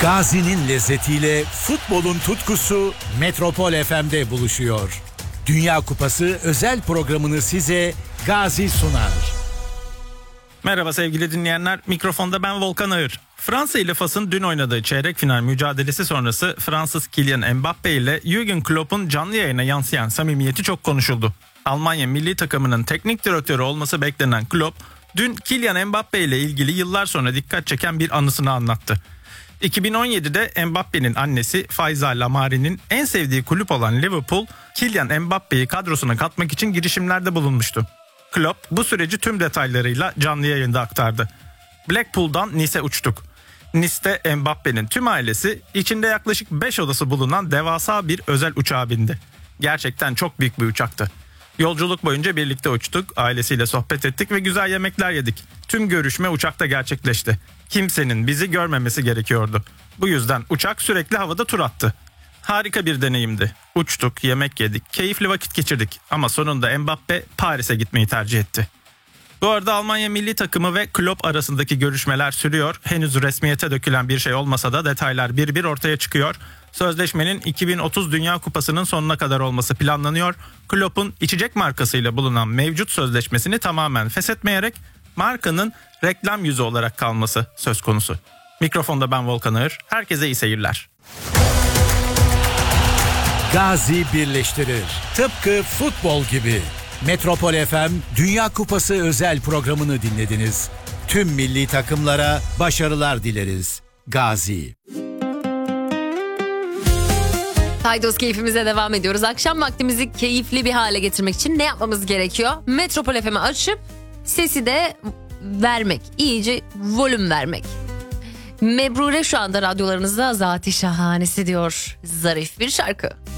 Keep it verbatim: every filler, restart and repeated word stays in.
Gazi'nin lezzetiyle futbolun tutkusu Metropol F M'de buluşuyor. Dünya Kupası özel programını size Gazi sunar. Merhaba sevgili dinleyenler, mikrofonda ben Volkan Ağır. Fransa ile Fas'ın dün oynadığı çeyrek final mücadelesi sonrası Fransız Kylian Mbappe ile Jürgen Klopp'un canlı yayına yansıyan samimiyeti çok konuşuldu. Almanya milli takımının teknik direktörü olması beklenen Klopp, dün Kylian Mbappe ile ilgili yıllar sonra dikkat çeken bir anısını anlattı. iki bin on yedide Mbappe'nin annesi Faiza Lamari'nin en sevdiği kulüp olan Liverpool, Kylian Mbappe'yi kadrosuna katmak için girişimlerde bulunmuştu. Klopp bu süreci tüm detaylarıyla canlı yayında aktardı. Blackpool'dan Nice'e uçtuk. Nice'te Mbappe'nin tüm ailesi içinde yaklaşık beş odası bulunan devasa bir özel uçağa bindi. Gerçekten çok büyük bir uçaktı. Yolculuk boyunca birlikte uçtuk, ailesiyle sohbet ettik ve güzel yemekler yedik. Tüm görüşme uçakta gerçekleşti. Kimsenin bizi görmemesi gerekiyordu. Bu yüzden uçak sürekli havada tur attı. Harika bir deneyimdi. Uçtuk, yemek yedik, keyifli vakit geçirdik. Ama sonunda Mbappe Paris'e gitmeyi tercih etti. Bu arada Almanya milli takımı ve Klopp arasındaki görüşmeler sürüyor. Henüz resmiyete dökülen bir şey olmasa da detaylar bir bir ortaya çıkıyor. Sözleşmenin iki bin otuz Dünya Kupası'nın sonuna kadar olması planlanıyor. Klopp'un içecek markasıyla bulunan mevcut sözleşmesini tamamen feshetmeyerek markanın reklam yüzü olarak kalması söz konusu. Mikrofonda ben Volkan Ağır. Herkese iyi seyirler. Gazi birleştirir. Tıpkı futbol gibi. Metropol F M Dünya Kupası özel programını dinlediniz. Tüm milli takımlara başarılar dileriz. Gazi. Haydos keyfimize devam ediyoruz. Akşam vaktimizi keyifli bir hale getirmek için ne yapmamız gerekiyor? Metropol F M'i açıp sesi de vermek. İyice volüm vermek. Mebrure şu anda radyolarınızda Zat-ı Şahanesi diyor. Zarif bir şarkı.